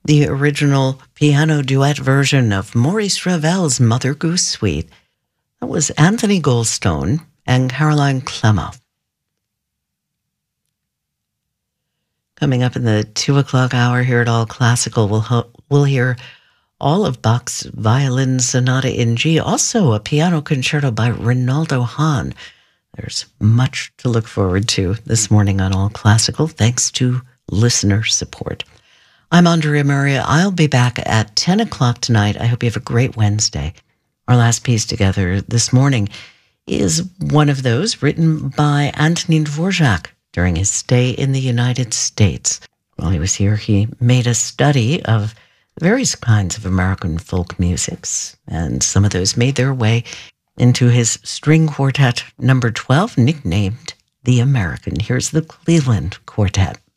the original piano duet version of Maurice Ravel's Mother Goose Suite. That was Anthony Goldstone and Caroline Clemmo. Coming up in the 2 o'clock hour here at All Classical, we'll hear all of Bach's Violin Sonata in G, also a piano concerto by Rinaldo Hahn. There's much to look forward to this morning on All Classical, thanks to listener support. I'm Andrea Maria. I'll be back at 10 o'clock tonight. I hope you have a great Wednesday. Our last piece together this morning is one of those written by Antonin Dvorak during his stay in the United States. While he was here, he made a study of various kinds of American folk musics, and some of those made their way into his string quartet number 12, nicknamed The American. Here's the Cleveland Quartet.